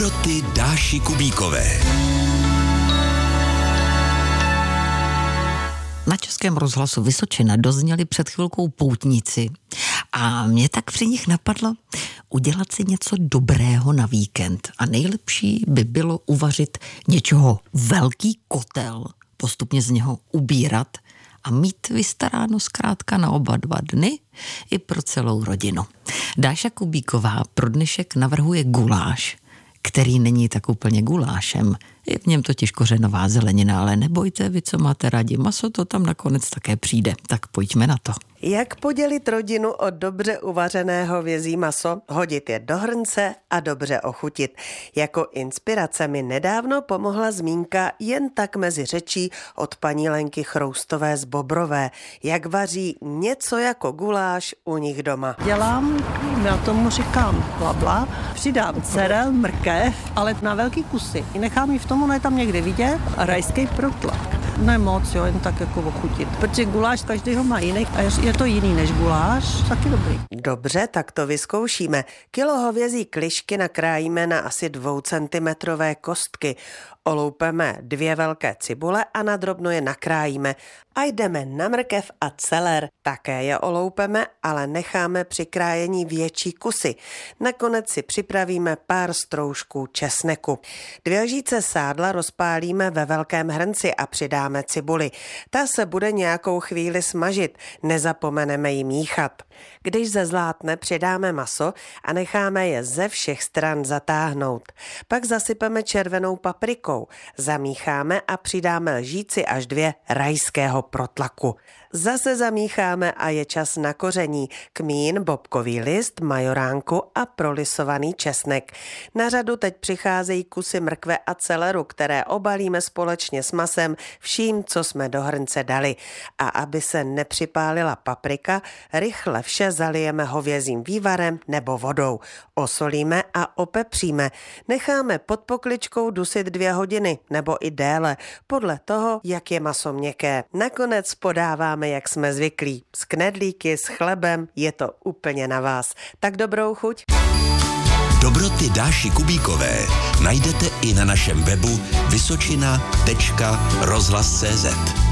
Dobroty Dáši Kubíkové. Na Českém rozhlasu Vysočina dozněli před chvilkou poutníci a mě tak při nich napadlo udělat si něco dobrého na víkend. A nejlepší by bylo uvařit něčeho velký kotel, postupně z něho ubírat a mít vystaráno zkrátka na oba 2 dny i pro celou rodinu. Dáša Kubíková pro dnešek navrhuje guláš, který není tak úplně gulášem. Je v něm totiž kořenová zelenina, ale nebojte, vy, co máte rádi maso, to tam nakonec také přijde. Tak pojďme na to. Jak podělit rodinu o dobře uvařené hovězí maso, hodit je do hrnce a dobře ochutit. Jako inspirace mi nedávno pomohla zmínka jen tak mezi řečí od paní Lenky Chroustové z Bobrové, jak vaří něco jako guláš u nich doma. Dělám, já tomu říkám blabla, přidám cerel, mrkev, ale na velký kusy. Nechám ji v tom, ono je tam někde vidět, a rajský protlak. Ne moc, jo, jen tak jako ochutit. Protože guláš každý ho má jiný a je to jiný než guláš, taky dobrý. Dobře, tak to vyzkoušíme. Kilo hovězí klišky nakrájíme na asi 2 centimetrové kostky. Oloupeme 2 velké cibule a nadrobno je nakrájíme. A jdeme na mrkev a celer. Také je oloupeme, ale necháme při krájení větší kusy. Nakonec si připravíme pár stroužků česneku. 2 lžíce sádla rozpálíme ve velkém hrnci a přidáme cibuli. Ta se bude nějakou chvíli smažit, nezapomeneme ji míchat. Když zezlátne, přidáme maso a necháme je ze všech stran zatáhnout. Pak zasypeme červenou paprikou, zamícháme a přidáme lžíci až 2 rajského protlaku. Zase zamícháme a je čas na koření, kmín, bobkový list, majoránku a prolisovaný česnek. Na řadu teď přicházejí kusy mrkve a celeru, které obalíme společně s masem vším, co jsme do hrnce dali. A aby se nepřipálila paprika, rychle vše zalijeme hovězím vývarem nebo vodou. Osolíme a opepříme. Necháme pod pokličkou dusit 2 hodiny nebo i déle, podle toho, jak je maso měkké. Nakonec podáváme, jak jsme zvyklí. S knedlíky, s chlebem, je to úplně na vás. Tak dobrou chuť. Dobroty Dáši Kubíkové najdete i na našem webu vysočina.rozhlas.cz.